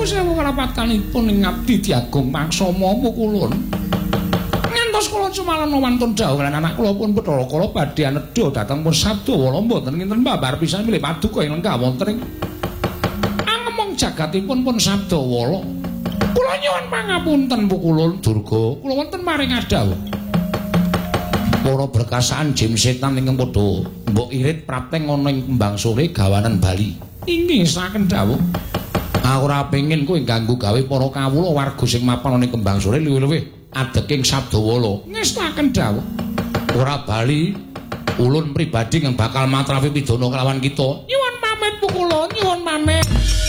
sewu karapatanipun ing abdi Diagung Maksama Pukulun. Ngantos kula cumalan wonten dawuh lan anak kula pun Bathara Kala badhe nedha dhateng pun Sabdawala mboten kinten babar pisan milih paduka ing lenggah wonten ing angemong jagatipun pun Sabdawala. Kula nyuwun pangapunten Pukulun Durga, kula wonten maring adawuh. Para berkasaan jim setan ingkang padha mbok irit prateng ana ing kembang sore gawanan Bali. Inggih saken dawuh. Aku ora pengin kowe ganggu gawe para kawula warga sing mapan ana ing kembang sore luwih-luwih adeking Sabdawala. Ngestaken dawuh. Ora bali ulun pribadi yang bakal matrafi pidana kelawan kita. Nyuwun pamit Pukulun, nyuwun pamit.